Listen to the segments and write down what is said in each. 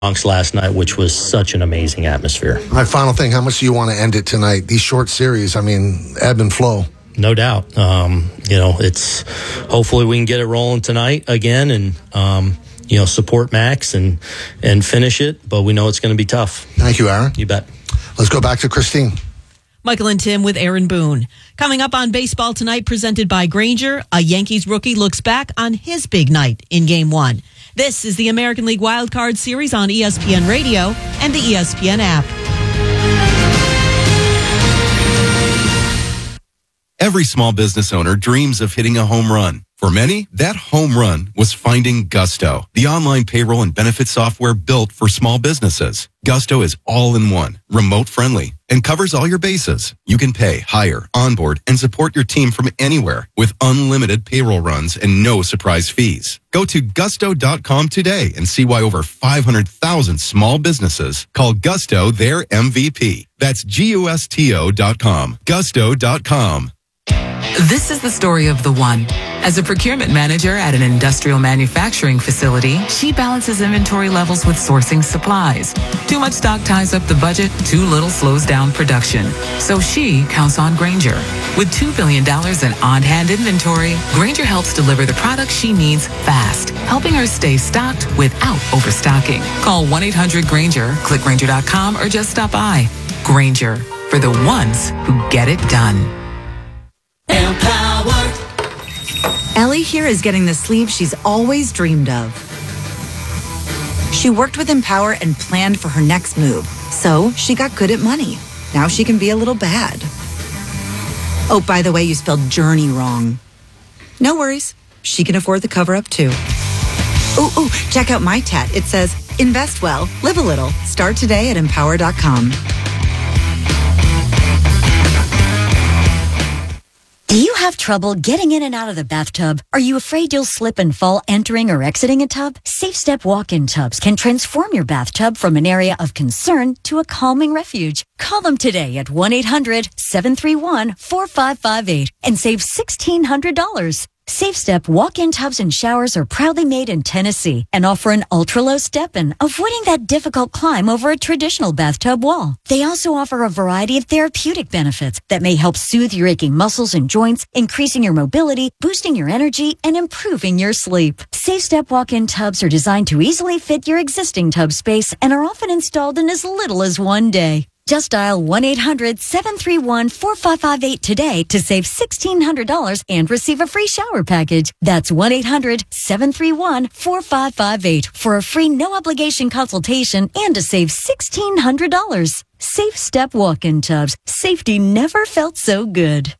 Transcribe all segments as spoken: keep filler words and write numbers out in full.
Bronx last night, which was such an amazing atmosphere. My final thing, how much do you want to end it tonight? These short series, I mean, ebb and flow. No doubt. Um, you know, it's hopefully we can get it rolling tonight again and, um, you know, support Max and, and finish it. But we know it's going to be tough. Thank you, Aaron. You bet. Let's go back to Christine. Michael and Tim with Aaron Boone. Coming up on Baseball Tonight, presented by Grainger, a Yankees rookie looks back on his big night in Game one. This is the American League Wild Card Series on E S P N Radio and the E S P N app. Every small business owner dreams of hitting a home run. For many, that home run was finding Gusto, the online payroll and benefit software built for small businesses. Gusto is all-in-one, remote-friendly, and covers all your bases. You can pay, hire, onboard, and support your team from anywhere with unlimited payroll runs and no surprise fees. Go to gusto dot com today and see why over five hundred thousand small businesses call Gusto their M V P. That's G U S T O dot com. gusto dot com. This is the story of the one. As a procurement manager at an industrial manufacturing facility, she balances inventory levels with sourcing supplies. Too much stock ties up the budget, too little slows down production. So she counts on Grainger. With two billion dollars in on-hand inventory, Grainger helps deliver the products she needs fast, helping her stay stocked without overstocking. Call one eight hundred Grainger, click Grainger dot com, or just stop by. Grainger, for the ones who get it done. Empowered. Ellie here is getting the sleeve she's always dreamed of. She worked with Empower and planned for her next move, so she got good at money. Now she can be a little bad. Oh, by the way, you spelled journey wrong. No worries. She can afford the cover-up, too. Ooh, ooh, check out my tat. It says, invest well, live a little. Start today at empower dot com. Do you have trouble getting in and out of the bathtub? Are you afraid you'll slip and fall entering or exiting a tub? Safe Step walk-in tubs can transform your bathtub from an area of concern to a calming refuge. Call them today at one eight hundred seven three one four five five eight and save sixteen hundred dollars. Safe Step walk-in tubs and showers are proudly made in Tennessee and offer an ultra-low step-in, avoiding that difficult climb over a traditional bathtub wall. They also offer a variety of therapeutic benefits that may help soothe your aching muscles and joints, increasing your mobility, boosting your energy, and improving your sleep. Safe Step walk-in tubs are designed to easily fit your existing tub space and are often installed in as little as one day. Just dial one eight hundred seven three one four five five eight today to save sixteen hundred dollars and receive a free shower package. That's one eight hundred seven three one four five five eight for a free no-obligation consultation and to save sixteen hundred dollars. Safe Step walk-in tubs. Safety never felt so good.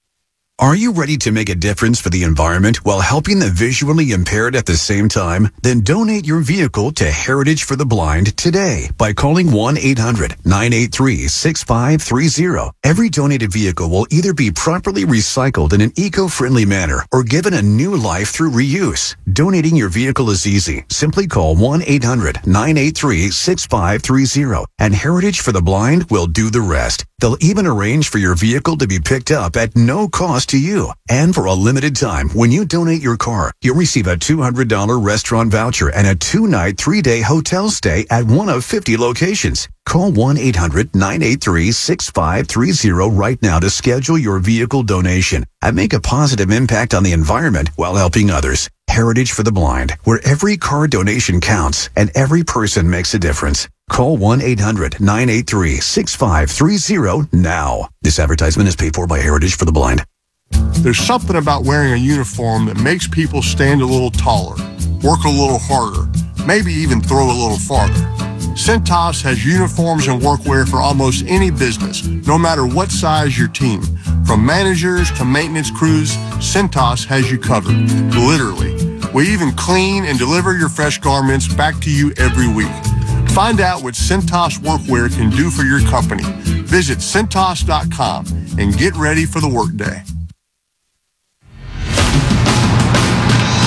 Are you ready to make a difference for the environment while helping the visually impaired at the same time? Then donate your vehicle to Heritage for the Blind today by calling one eight hundred nine eight three six five three zero. Every donated vehicle will either be properly recycled in an eco-friendly manner or given a new life through reuse. Donating your vehicle is easy. Simply call one eight hundred nine eight three six five three zero and Heritage for the Blind will do the rest. They'll even arrange for your vehicle to be picked up at no cost to you. And for a limited time, when you donate your car, you'll receive a two hundred dollars restaurant voucher and a two-night, three-day hotel stay at one of fifty locations. Call one eight hundred nine eight three six five three zero right now to schedule your vehicle donation and make a positive impact on the environment while helping others. Heritage for the Blind, where every car donation counts and every person makes a difference. Call one eight hundred nine eight three six five three zero now. This advertisement is paid for by Heritage for the Blind. There's something about wearing a uniform that makes people stand a little taller, work a little harder, maybe even throw a little farther. Cintas has uniforms and workwear for almost any business, no matter what size your team. From managers to maintenance crews, Cintas has you covered, literally. We even clean and deliver your fresh garments back to you every week. Find out what Cintas Workwear can do for your company. Visit Cintas dot com and get ready for the workday.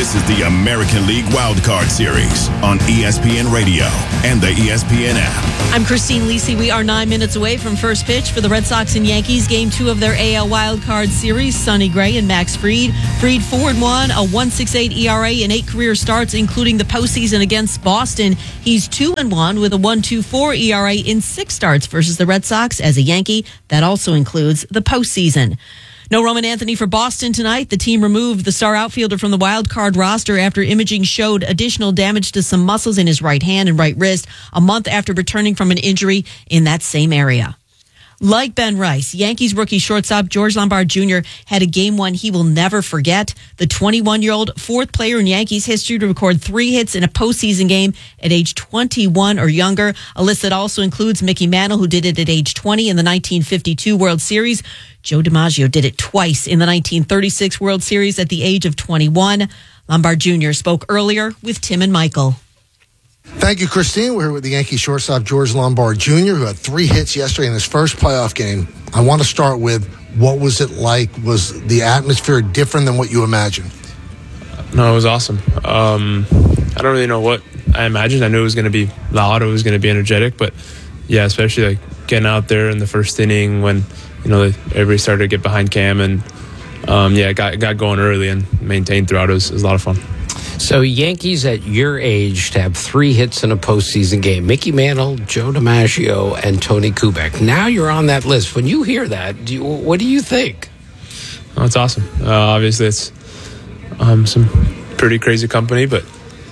This is the American League Wildcard Series on E S P N Radio and the E S P N app. I'm Christine Lisi. We are nine minutes away from first pitch for the Red Sox and Yankees. Game two of their A L Wildcard Series. Sonny Gray and Max Fried. Fried four and one, a one point six eight E R A, and eight career starts, including the postseason against Boston. He's two and one with a one point two four E R A in six starts versus the Red Sox as a Yankee. That also includes the postseason. No Roman Anthony for Boston tonight. The team removed the star outfielder from the wild card roster after imaging showed additional damage to some muscles in his right hand and right wrist a month after returning from an injury in that same area. Like Ben Rice, Yankees rookie shortstop George Lombard Junior had a game one he will never forget. The twenty-one-year-old, fourth player in Yankees history to record three hits in a postseason game at age twenty-one or younger. A list that also includes Mickey Mantle, who did it at age twenty in the nineteen fifty-two World Series. Joe DiMaggio did it twice in the nineteen thirty-six World Series at the age of twenty-one. Lombard Junior spoke earlier with Tim and Michael. Thank you, Christine. We're here with the Yankee shortstop, George Lombard Junior, who had three hits yesterday in his first playoff game. I want to start with, what was it like? Was the atmosphere different than what you imagined? No, it was awesome. Um, I don't really know what I imagined. I knew it was going to be loud. It was going to be energetic. But, yeah, especially like getting out there in the first inning when, you know, everybody started to get behind Cam. And, um, yeah, got got going early and maintained throughout. It was, it was a lot of fun. So Yankees at your age to have three hits in a postseason game. Mickey Mantle, Joe DiMaggio, and Tony Kubek. Now you're on that list. When you hear that, do you, what do you think? Oh, it's awesome. Uh, obviously, it's um, some pretty crazy company, but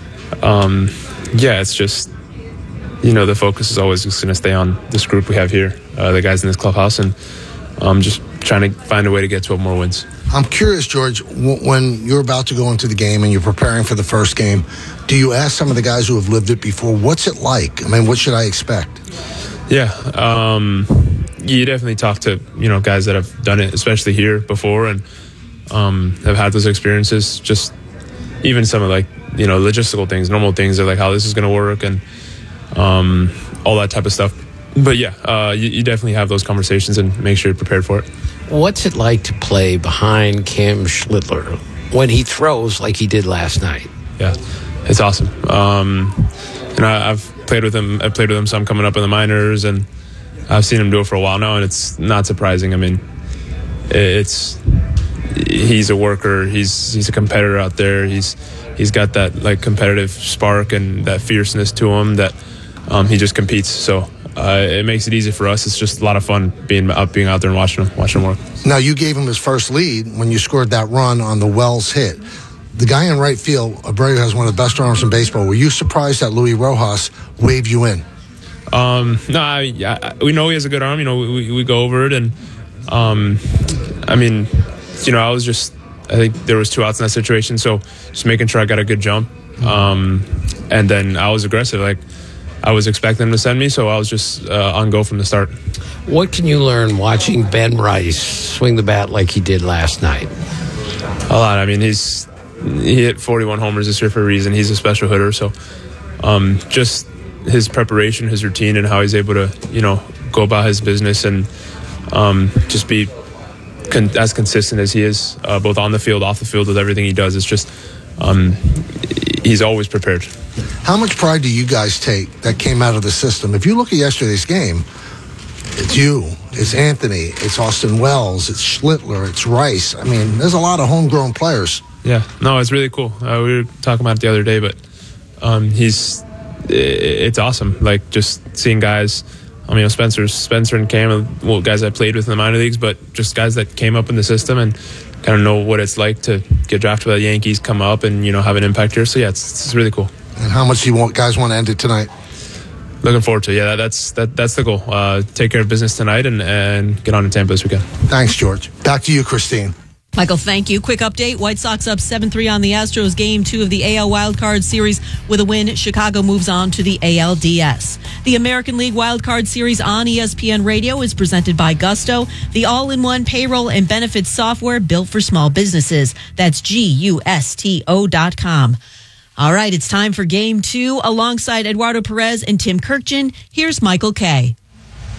um, yeah, it's just, you know, the focus is always just going to stay on this group we have here, uh, the guys in this clubhouse, and um, just trying to find a way to get twelve more wins. I'm curious, George, when you're about to go into the game and you're preparing for the first game, do you ask some of the guys who have lived it before, what's it like? I mean, what should I expect? Yeah, um, you definitely talk to, you know, guys that have done it, especially here before, and um, have had those experiences. Just even some of, like, you know, logistical things, normal things, of like how this is going to work and um, all that type of stuff. But yeah, uh, you, you definitely have those conversations and make sure you're prepared for it. What's it like to play behind Cam Schlittler when he throws like he did last night? Yeah, it's awesome. Um, you know, I've played with him. I've played with him some coming up in the minors, and I've seen him do it for a while now, and it's not surprising. I mean, it's he's a worker. He's he's a competitor out there. He's he's got that like competitive spark and that fierceness to him that um, he just competes. So. Uh, it makes it easy for us. It's just a lot of fun being out, being out there and watching him, watching him work. Now, you gave him his first lead when you scored that run on the Wells hit. The guy in right field, Abreu, has one of the best arms in baseball. Were you surprised that Luis Rojas waved you in? Um, no, I, I, we know he has a good arm. You know, we, we go over it, and um, I mean, you know, I was just, I think there was two outs in that situation, so just making sure I got a good jump, um, and then I was aggressive, like. I was expecting him to send me, so I was just uh, on go from the start. What can you learn watching Ben Rice swing the bat like he did last night? A lot. I mean, he's he hit forty-one homers this year for a reason. He's a special hitter, so um, just his preparation, his routine, and how he's able to, you know, go about his business and um, just be con- as consistent as he is, uh, both on the field, off the field, with everything he does. It's just um, he's always prepared. How much pride do you guys take that came out of the system? If you look at yesterday's game, it's you, it's Anthony, it's Austin Wells, it's Schlittler, it's Rice. I mean, there's a lot of homegrown players. Yeah, no, it's really cool. Uh, we were talking about it the other day, but um, he's it's awesome. Like, just seeing guys, I mean, Spencer, Spencer and Cam, well, guys I played with in the minor leagues, but just guys that came up in the system and kind of know what it's like to get drafted by the Yankees, come up and, you know, have an impact here. So, yeah, it's, it's really cool. And how much do you want, guys want to end it tonight? Looking forward to it. Yeah, that, that's that, that's the goal. Uh, take care of business tonight and, and get on to Tampa this weekend. Thanks, George. Back to you, Christine. Michael, thank you. Quick update. White Sox up seven three on the Astros. Game two of the A L Wildcard Series. With a win, Chicago moves on to the A L D S. The American League Wildcard Series on E S P N Radio is presented by Gusto, the all-in-one payroll and benefits software built for small businesses. That's G U S T O dot com. All right, it's time for Game two. Alongside Eduardo Perez and Tim Kirkjian, here's Michael Kay.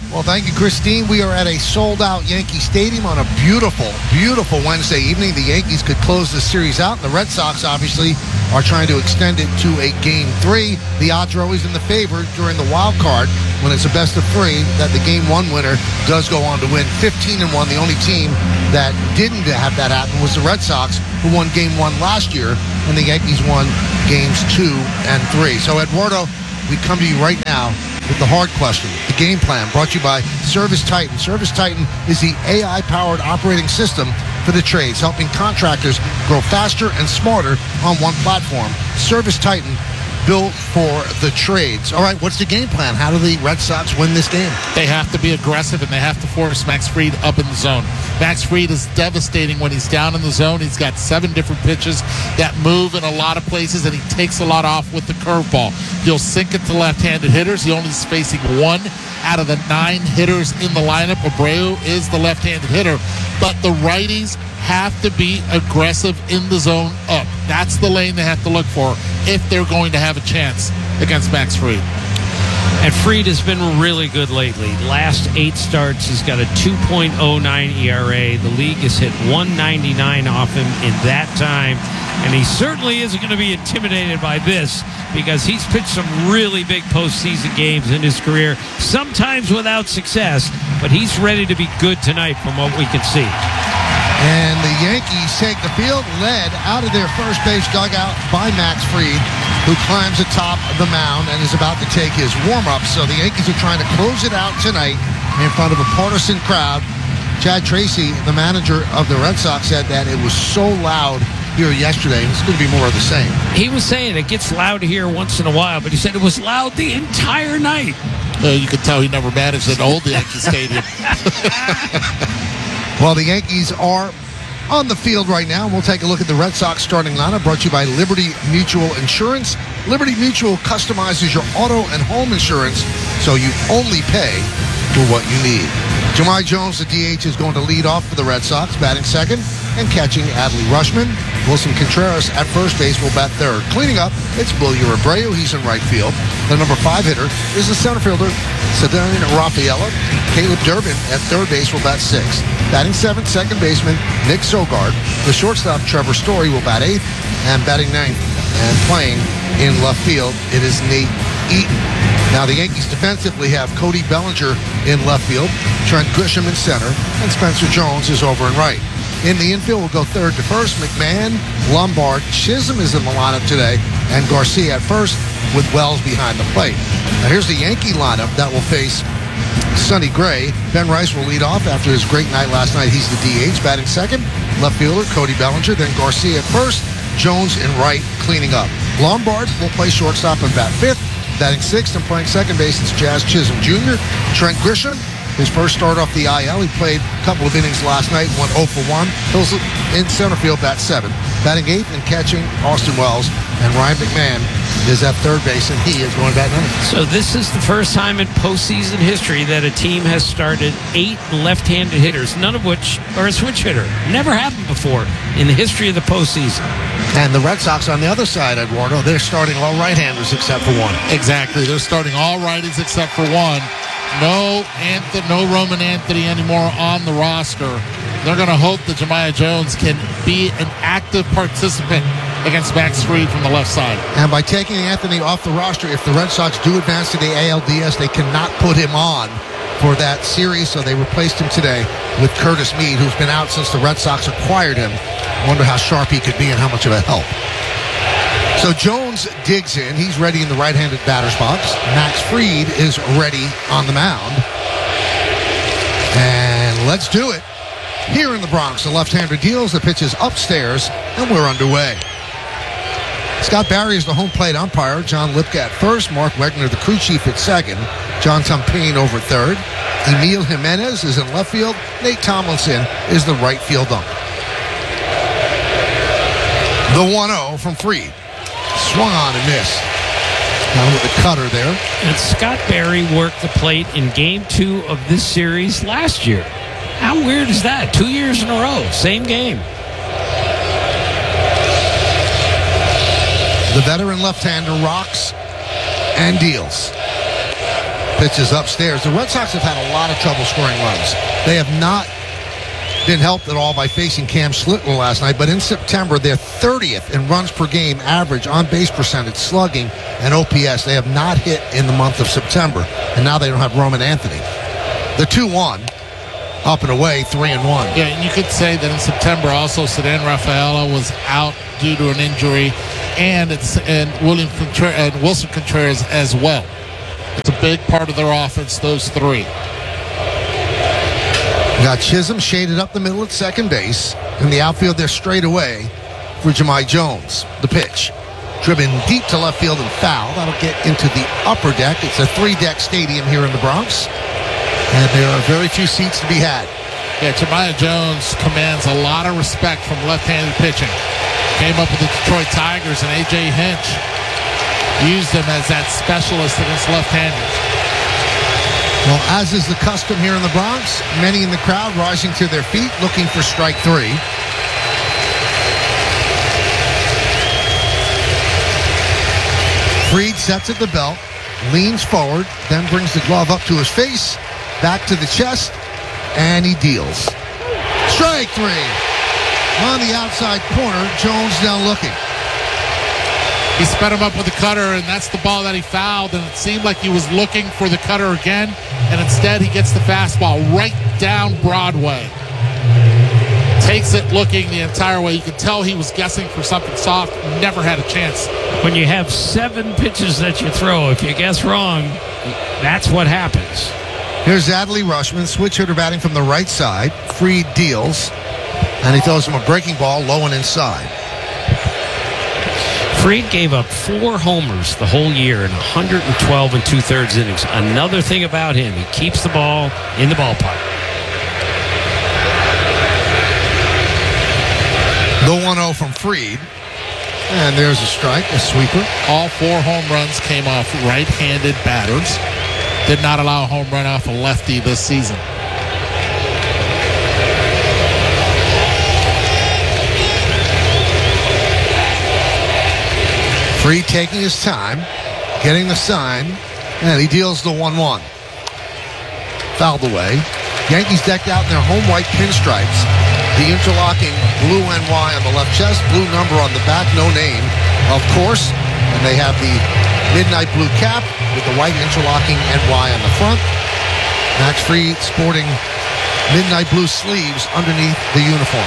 Well, thank you, Christine. We are at a sold-out Yankee Stadium on a beautiful, beautiful Wednesday evening. The Yankees could close this series out. The Red Sox, obviously, are trying to extend it to a game three. The odds are always in the favor during the wild card when it's a best of three that the game one winner does go on to win fifteen and one. The only team that didn't have that happen was the Red Sox, who won game one last year, and the Yankees won games two and three. So, Eduardo, we come to you right now with the hard question, the game plan, brought to you by Service Titan. Service Titan is the A I-powered operating system for the trades, helping contractors grow faster and smarter on one platform. Service Titan, built for the trades. All right, what's the game plan? How do the Red Sox win this game? They have to be aggressive, and they have to force Max Fried up in the zone. Max Fried is devastating when he's down in the zone. He's got seven different pitches that move in a lot of places, and he takes a lot off with the curveball. He'll sink it to left-handed hitters. He only is facing one out of the nine hitters in the lineup. Abreu is the left-handed hitter, but the righties have to be aggressive in the zone up. That's the lane they have to look for if they're going to have a chance against Max Fried. And Fried has been really good lately. Last eight starts, he's got a two point oh nine E R A. The league has hit one ninety-nine off him in that time. And he certainly isn't going to be intimidated by this because he's pitched some really big postseason games in his career, sometimes without success, but he's ready to be good tonight from what we can see. And the Yankees take the field, led out of their first base dugout by Max Fried, who climbs atop the mound and is about to take his warm-up. So the Yankees are trying to close it out tonight in front of a partisan crowd. Chad Tracy, the manager of the Red Sox, said that it was so loud here yesterday, and it's going to be more of the same. He was saying it gets loud here once in a while, but he said it was loud the entire night. Uh, you could tell he never managed an old Yankee Stadium. Well, the Yankees are on the field right now, and we'll take a look at the Red Sox starting lineup, brought to you by Liberty Mutual Insurance. Liberty Mutual customizes your auto and home insurance so you only pay for what you need. Jahmai Jones, the D H, is going to lead off for the Red Sox, batting second and catching Adley Rutschman. Willson Contreras at first base will bat third. Cleaning up, it's Wilyer Abreu. He's in right field. The number five hitter is the center fielder, Ceddanne Rafaela. Caleb Durbin at third base will bat sixth. Batting seventh, second baseman Nick Sogard. The shortstop, Trevor Story, will bat eighth. And batting ninth and playing in left field, it is Nate Eaton. Now, the Yankees defensively have Cody Bellinger in left field, Trent Grisham in center, and Spencer Jones is over in right. In the infield, we'll go third to first. McMahon, Lombard, Chisholm is in the lineup today, and Garcia at first with Wells behind the plate. Now, here's the Yankee lineup that will face Sonny Gray. Ben Rice will lead off after his great night last night. He's the D H, batting second. Left fielder, Cody Bellinger, then Garcia at first. Jones in right, cleaning up. Lombard will play shortstop and bat fifth. Batting sixth and playing second base is Jazz Chisholm Junior Trent Grisham, his first start off the I L. He played a couple of innings last night, went oh for one. He'll in center field, bat seventh. Batting eighth and catching Austin Wells. And Ryan McMahon is at third base, and he is going bat ninth. So this is the first time in postseason history that a team has started eight left-handed hitters, none of which are a switch hitter. Never happened before in the history of the postseason. And the Red Sox on the other side, Eduardo, they're starting all right-handers except for one. Exactly. They're starting all righties except for one. No Anthony, no Roman Anthony anymore on the roster. They're going to hope that Jahmai Jones can be an active participant against Max Fried from the left side. And by taking Anthony off the roster, if the Red Sox do advance to the A L D S, they cannot put him on for that series, so they replaced him today with Curtis Mead, who's been out since the Red Sox acquired him. Wonder how sharp he could be and how much of a help. So Jones digs in. He's ready in the right-handed batter's box. Max Fried is ready on the mound. And let's do it. Here in the Bronx, the left-hander deals. The pitch is upstairs, and we're underway. Scott Barry is the home plate umpire. John Lipka at first. Mark Wegner, the crew chief, at second. John Tumpane over third. Emil Jimenez is in left field. Nate Tomlinson is the right field ump. The one oh from Fried. Swung on and missed. Down with the cutter there. And Scott Barry worked the plate in game two of this series last year. How weird is that? Two years in a row. Same game. The veteran left-hander rocks and deals. Pitch is upstairs. The Red Sox have had a lot of trouble scoring runs. They have not been helped at all by facing Cam Schlittler last night, but in September, they're thirtieth in runs per game average, on-base percentage, slugging, and O P S. They have not hit in the month of September, and now they don't have Roman Anthony. The two one, up and away, three and one. Yeah, and you could say that in September also, Ceddanne Rafaela was out due to an injury, and it's and William Contreras, and Wilson Contreras as well. It's a big part of their offense, those three. We got Chisholm shaded up the middle at second base. In the outfield, they're straight away for Jahmai Jones. The pitch. Driven deep to left field and foul. That'll get into the upper deck. It's a three-deck stadium here in the Bronx. And there are very few seats to be had. Yeah, Jahmai Jones commands a lot of respect from left-handed pitching. Came up with the Detroit Tigers, and A J Hinch used him as that specialist against left-handers. Well, as is the custom here in the Bronx, many in the crowd rising to their feet looking for strike three. Fried sets at the belt, leans forward, then brings the glove up to his face, back to the chest, and he deals. Strike three. On the outside corner, Jones down looking. He sped him up with the cutter, and that's the ball that he fouled, and it seemed like he was looking for the cutter again, and instead he gets the fastball right down Broadway. Takes it looking the entire way. You could tell he was guessing for something soft, never had a chance. When you have seven pitches that you throw, if you guess wrong, that's what happens. Here's Adley Rutschman, switch hitter batting from the right side. Fried deals, and he throws him a breaking ball low and inside. Fried gave up four homers the whole year in one hundred twelve and two-thirds innings. Another thing about him, he keeps the ball in the ballpark. The one oh from Fried. And there's a strike, a sweeper. All four home runs came off right-handed batters. Did not allow a home run off a lefty this season. Fried taking his time, getting the sign, and he deals the one one. Fouled away. Yankees decked out in their home white pinstripes. The interlocking blue N Y on the left chest, blue number on the back, no name, of course. And they have the midnight blue cap with the white interlocking N Y on the front. Max Fried sporting midnight blue sleeves underneath the uniform.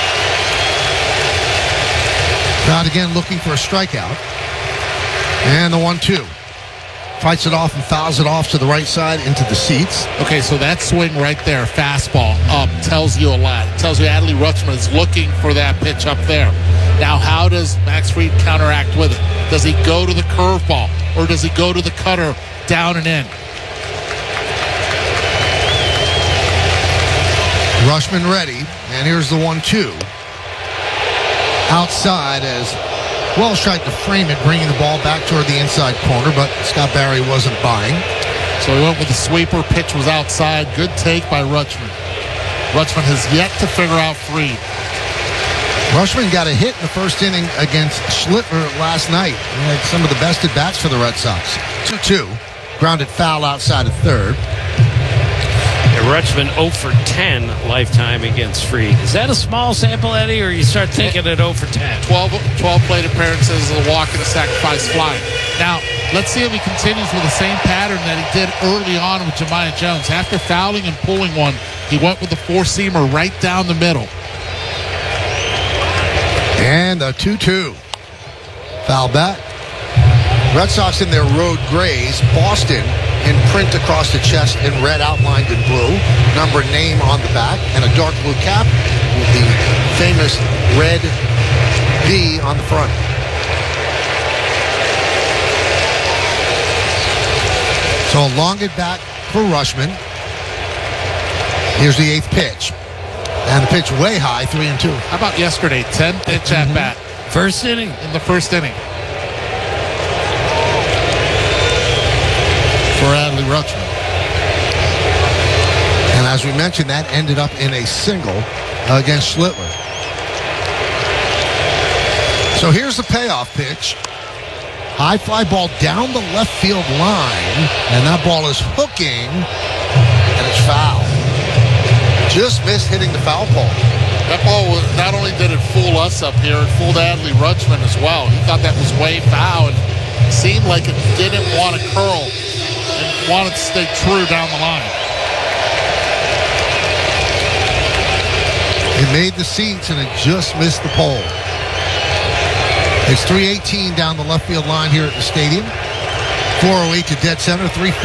Crowd again looking for a strikeout. And the one two. Fights it off and fouls it off to the right side into the seats. Okay, so that swing right there, fastball up, tells you a lot. It tells you Adley Rutschman is looking for that pitch up there. Now, how does Max Fried counteract with it? Does he go to the curveball, or does he go to the cutter down and in? Rutschman ready, and here's the one two. Outside as Wells tried to frame it, bringing the ball back toward the inside corner, but Scott Barry wasn't buying. So he went with the sweeper. Pitch was outside. Good take by Rutschman. Rutschman has yet to figure out Fried. Rutschman got a hit in the first inning against Schlittler last night. He had some of the best at-bats for the Red Sox. two two. Grounded foul outside of third. Rutschman oh for ten lifetime against Fried. Is that a small sample, Eddie, or you start thinking at oh for ten? twelve, twelve plate appearances, a walk and a sacrifice fly. Now, let's see if he continues with the same pattern that he did early on with Jahmai Jones. After fouling and pulling one, he went with the four-seamer right down the middle. And a two two. Foul bat. Red Sox in their road grays. Boston in print across the chest in red outlined in blue. Number and name on the back. And a dark blue cap with the famous red V on the front. So a long at bat for Rutschman. Here's the eighth pitch. And the pitch way high, three and two. How about yesterday? ten pitch at bat. First inning. In the first inning. For Adley Rutschman. And as we mentioned, that ended up in a single against Schlittler. So here's the payoff pitch. High fly ball down the left field line, and that ball is hooking, and it's foul. Just missed hitting the foul pole. That ball, was, not only did it fool us up here, it fooled Adley Rutschman as well. He thought that was way foul, and it seemed like it didn't want to curl and wanted to stay true down the line. It made the seats, and it just missed the pole. It's three eighteen down the left field line here at the stadium. four oh eight to dead center, three